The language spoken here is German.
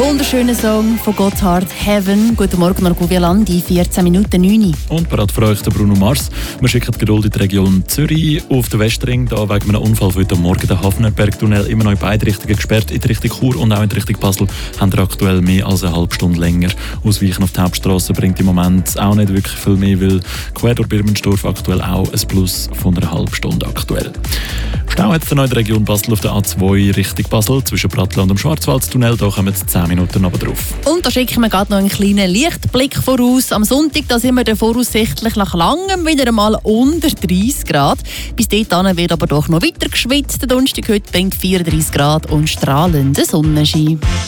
Wunderschöner Song von Gotthard, Heaven. Guten Morgen, Argovia-Landi, 14 Minuten 9. Und bereit für euch der Bruno Mars. Wir schicken Geduld in die Region Zürich. Auf den Westring, da wegen einem Unfall von heute Morgen der Hafnerbergtunnel immer noch in beide Richtungen gesperrt. In die Richtung Chur und auch in die Richtung Basel haben wir aktuell mehr als eine halbe Stunde länger. Ausweichen auf die Hauptstrasse bringt im Moment auch nicht wirklich viel mehr, weil quer durch Birmenstorf aktuell auch ein Plus von einer halben Stunde aktuell. Stau hat es in der Region Basel auf der A2 Richtung Basel zwischen Pratteln und dem Schwarzwaldtunnel. Da kommen jetzt 10 Minuten aber drauf. Und da schicken wir gerade noch einen kleinen Lichtblick voraus. Am Sonntag da sind wir dann voraussichtlich nach langem wieder einmal unter 30 Grad. Bis dahin wird aber doch noch weiter geschwitzt. Der Donnerstag heute bringt 34 Grad und strahlenden Sonnenschein.